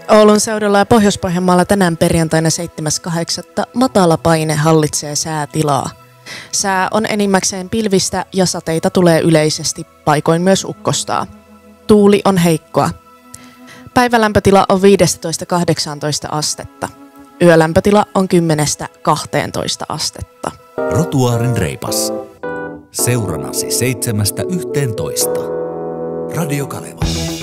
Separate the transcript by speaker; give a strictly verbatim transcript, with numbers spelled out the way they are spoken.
Speaker 1: Oulun seudulla ja Pohjois-Pohjanmaalla tänään perjantaina seitsemäs kahdeksatta matala paine hallitsee säätilaa. Sää on enimmäkseen pilvistä ja sateita tulee yleisesti, paikoin myös ukkostaa. Tuuli on heikkoa. Päivälämpötila on viisitoista kahdeksantoista astetta. Yölämpötila on kymmenestä kahteentoista astetta.
Speaker 2: Rotuaarin reipas. Seuranasi seitsemästä yhteentoista. Radio Kaleva.